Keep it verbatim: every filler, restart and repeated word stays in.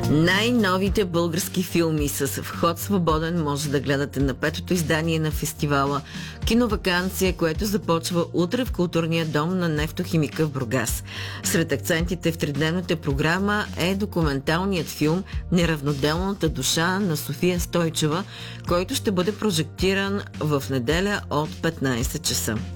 Най-новите български филми с вход свободен може да гледате на петото издание на фестивала Киноваканция, което започва утре в Културния дом на Нефтохимика в Бургас. Сред акцентите в тридневната програма е документалният филм "Неравноделната душа" на София Стойчева, който ще бъде прожектиран в неделя от петнайсет часа.